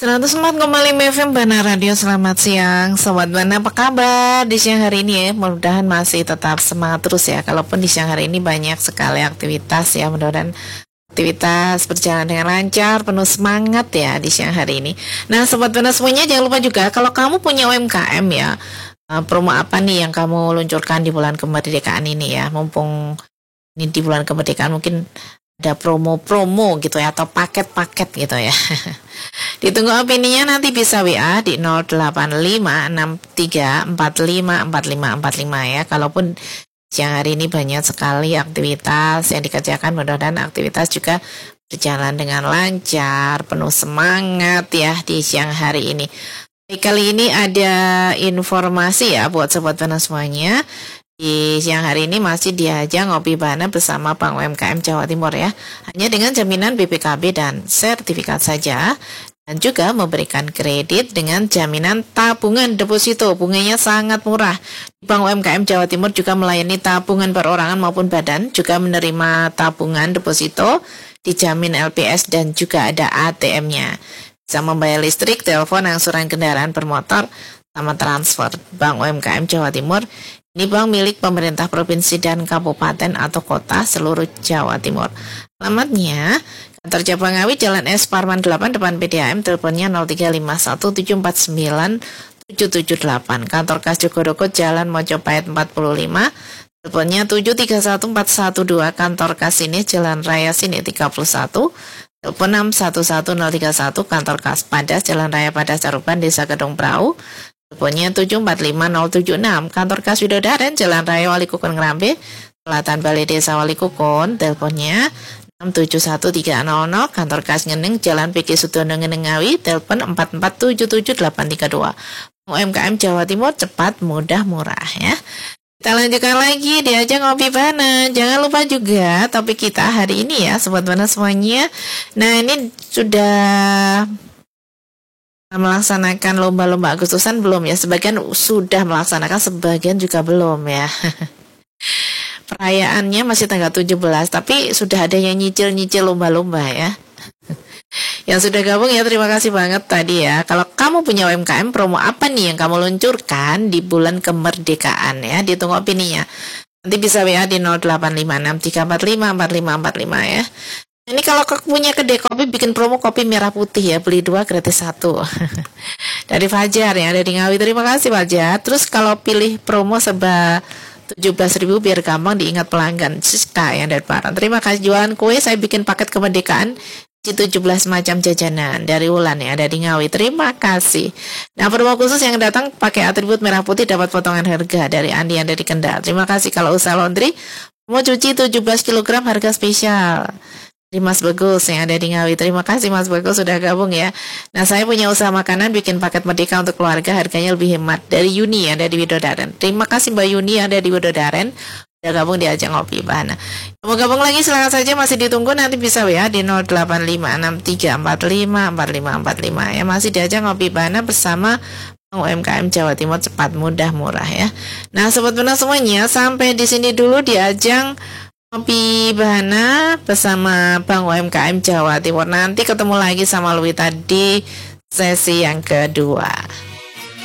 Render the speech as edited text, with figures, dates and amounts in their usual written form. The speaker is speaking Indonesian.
104,5 FM Bana Radio. Selamat siang Sobat Bana, apa kabar di siang hari ini ya? Mudah-mudahan masih tetap semangat terus ya. Kalaupun di siang hari ini banyak sekali aktivitas ya, mudah-mudahan aktivitas berjalan dengan lancar, penuh semangat ya di siang hari ini. Nah Sobat Bana semuanya, jangan lupa juga kalau kamu punya UMKM ya, promo apa nih yang kamu luncurkan di bulan kemerdekaan ini ya? Mumpung ini di bulan kemerdekaan mungkin ada promo-promo gitu ya, atau paket-paket gitu ya. Ditunggu opininya, nanti bisa WA di 085634545545 ya. Kalaupun siang hari ini banyak sekali aktivitas yang dikerjakan, mudah-mudahan aktivitas juga berjalan dengan lancar, penuh semangat ya di siang hari ini. Kali ini ada informasi ya buat Sobat Bana semuanya. Di siang hari ini masih diajak ngopi Bana bersama Bank UMKM Jawa Timur ya. Hanya dengan jaminan BPKB dan sertifikat saja. Dan juga memberikan kredit dengan jaminan tabungan deposito. Bunganya sangat murah. Bank UMKM Jawa Timur juga melayani tabungan perorangan maupun badan. Juga menerima tabungan deposito, dijamin LPS dan juga ada ATM-nya. Bisa membayar listrik, telepon, angsuran kendaraan bermotor, sama transfer. Bank UMKM Jawa Timur ini bank milik pemerintah provinsi dan kabupaten atau kota seluruh Jawa Timur. Alamatnya Kantor Cabang Ngawi, Jalan S Parman 8 depan PDAM, teleponnya 0351749778. Kantor Kas Jogodoko, Jalan Mojopahit 45, teleponnya 7314112. Kantor Kas Sini, Jalan Raya Sini 31, telepon 611031. Kantor Kas Padas, Jalan Raya Padas Caruban, Desa Gedong Prau, teleponnya 745076. Kantor Kas Widodaren, Jalan Raya Wali Kukun Ngrambe, Selatan Balai Desa Wali Kukun, teleponnya 671300. Kantor Kas Ngeneng, Jalan PG Sudono Ngeneng Ngawi, telepon 4477832. UMKM Jawa Timur, cepat, mudah, murah ya. Kita lanjutkan lagi diajak ngopi Bana. Jangan lupa juga topik kita hari ini ya Sobat Bana semuanya. Nah ini sudah melaksanakan lomba-lomba Agustusan belum ya? Sebagian sudah melaksanakan, sebagian juga belum ya. Perayaannya masih tanggal 17, tapi sudah ada yang nyicil-nyicil lomba-lomba ya. Yang sudah gabung ya, terima kasih banget tadi ya. Kalau kamu punya UMKM, promo apa nih yang kamu luncurkan di bulan kemerdekaan ya? Ditunggu opininya. Nanti bisa WA di 085634545545 ya. Ini kalau punya kedai kopi, bikin promo kopi merah putih ya, beli 2 gratis 1. Dari Fajar ya, dari Ngawi. Terima kasih Fajar. Terus kalau pilih promo 17.000 biar gampang diingat pelanggan. Siska yang dari Barat. Terima kasih. Jualan kue, saya bikin paket kemerdekaan 17 macam jajanan dari Wulan ya, ada di Ngawi. Terima kasih. Nah, promo khusus yang datang pakai atribut merah putih dapat potongan harga dari Andi yang dari Kendal. Terima kasih. Kalau usaha laundry, mau cuci 17 kg harga spesial. Di Mas Bagus yang ada di Ngawi. Terima kasih Mas Bagus sudah gabung ya. Nah saya punya usaha makanan, bikin paket merdeka untuk keluarga, harganya lebih hemat. Dari Yuni yang ada di Widodaren. Terima kasih Mbak Yuni yang ada di Widodaren, sudah gabung diajak ngopi Bana. Mau gabung lagi silakan saja, masih ditunggu, nanti bisa ya di 085634545545 ya. Masih diajak ngopi Bana bersama UMKM Jawa Timur, cepat, mudah, murah ya. Nah Sobat Bana semuanya, sampai di sini dulu diajak ngopi Bana bersama Bank UMKM Jawa Timur. Nanti ketemu lagi sama Luwita di sesi yang kedua.